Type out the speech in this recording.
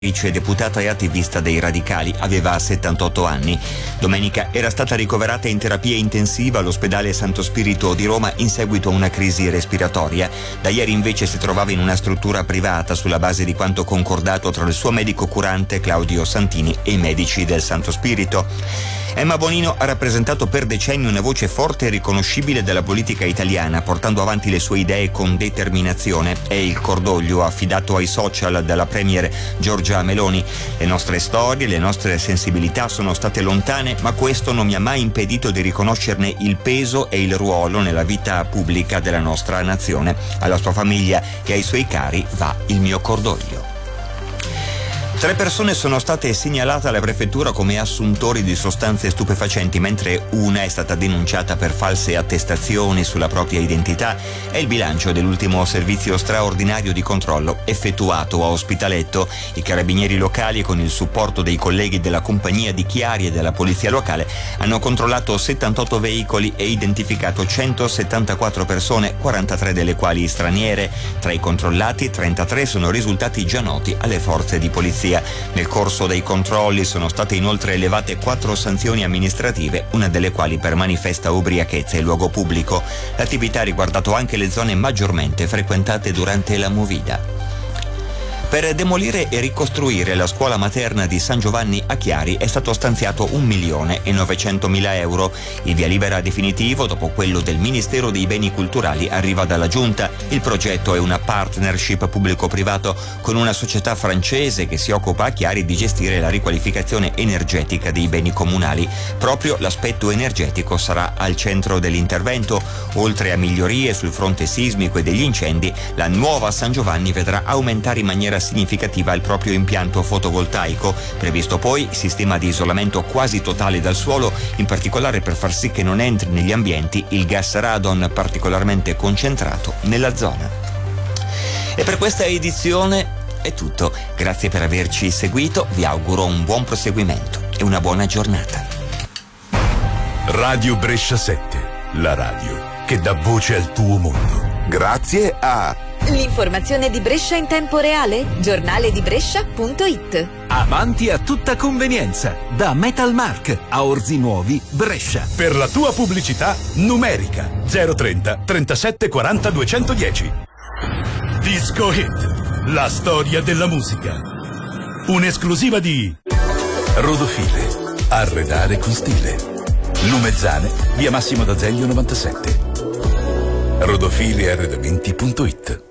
deputata e attivista dei radicali, aveva 78 anni. Domenica era stata ricoverata in terapia intensiva all'ospedale Santo Spirito di Roma in seguito a una crisi respiratoria. Da ieri invece si trovava in una struttura privata sulla base di quanto concordato tra il suo medico curante Claudio Santini e i medici del Santo Spirito. Emma Bonino ha rappresentato per decenni una voce forte e riconoscibile della politica italiana, portando avanti le sue idee con determinazione. È il cordoglio affidato ai social dalla premier Giorgia Meloni. Le nostre storie, le nostre sensibilità sono state lontane, ma questo non mi ha mai impedito di riconoscerne il peso e il ruolo nella vita pubblica della nostra nazione. Alla sua famiglia e ai suoi cari va il mio cordoglio. 3 persone sono state segnalate alla prefettura come assuntori di sostanze stupefacenti, mentre una è stata denunciata per false attestazioni sulla propria identità. È il bilancio dell'ultimo servizio straordinario di controllo effettuato a Ospitaletto. I carabinieri locali, con il supporto dei colleghi della compagnia di Chiari e della polizia locale, hanno controllato 78 veicoli e identificato 174 persone, 43 delle quali straniere. Tra i controllati, 33 sono risultati già noti alle forze di polizia. Nel corso dei controlli sono state inoltre elevate 4 sanzioni amministrative, una delle quali per manifesta ubriachezza in luogo pubblico. L'attività ha riguardato anche le zone maggiormente frequentate durante la movida. Per demolire e ricostruire la scuola materna di San Giovanni a Chiari è stato stanziato 1.900.000 euro. Il via libera definitivo, dopo quello del Ministero dei Beni Culturali, arriva dalla Giunta. Il progetto è una partnership pubblico-privato con una società francese che si occupa a Chiari di gestire la riqualificazione energetica dei beni comunali. Proprio l'aspetto energetico sarà al centro dell'intervento. Oltre a migliorie sul fronte sismico e degli incendi, la nuova San Giovanni vedrà aumentare in maniera significativa il proprio impianto fotovoltaico. Previsto poi sistema di isolamento quasi totale dal suolo, in particolare per far sì che non entri negli ambienti il gas radon particolarmente concentrato nella zona. E per questa edizione è tutto. Grazie per averci seguito, vi auguro un buon proseguimento e una buona giornata. Radio Brescia 7, la radio che dà voce al tuo mondo. Grazie a l'informazione di Brescia in tempo reale? Giornaledibrescia.it. Avanti a tutta convenienza, da Metalmark a Orzi Nuovi, Brescia. Per la tua pubblicità numerica 030 37 40 210. Disco Hit, la storia della musica. Un'esclusiva di Rodofile, arredare con stile. Lumezzane, via Massimo d'Azeglio 97. Rodofiliarredamenti.it.